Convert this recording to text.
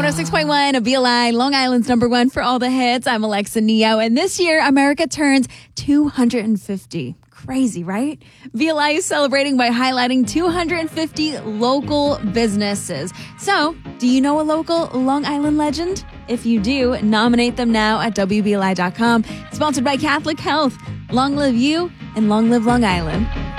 106.1 of BLI, Long Island's number one for all the hits. I'm Alexa Neo, and this year, America turns 250. Crazy, right? BLI is celebrating by highlighting 250 local businesses. So, do you know a local Long Island legend? If you do, nominate them now at WBLI.com. Sponsored by Catholic Health. Long live you, and long live Long Island.